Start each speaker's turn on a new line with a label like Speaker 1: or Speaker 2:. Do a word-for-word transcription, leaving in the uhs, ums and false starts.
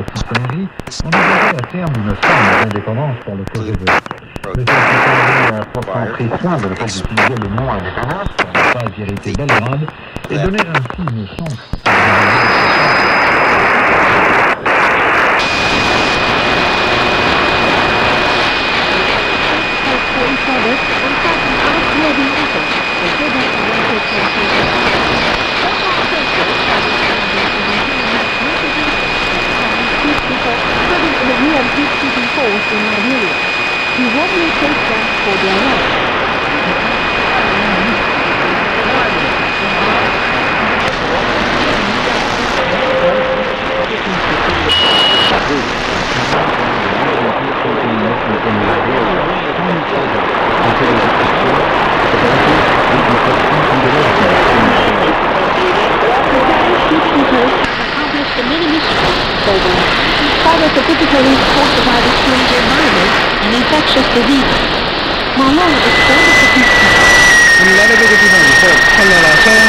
Speaker 1: maçonnerie, envisageait à terme une forme d'indépendance pour le projet de le a pourtant pris soin de ne pas utiliser le mot indépendance pour ne pas irriter Belgrade et donner ainsi une chance à
Speaker 2: He warmly takes them for their life. Accomplished the many missions for them. Father specifically talked about the strange environment and infectious diseases. 马浪 expanded the peace.
Speaker 3: 你来到这个地方以后，看到了相